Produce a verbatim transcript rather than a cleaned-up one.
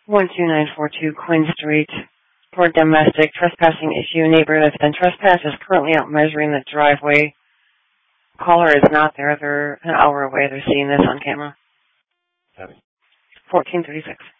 one two nine four two Quinn Street for domestic trespassing issue. Neighbor that's been trespassed is currently out measuring the driveway. Caller is not there. They're an hour away. They're seeing this on camera. fourteen thirty-six.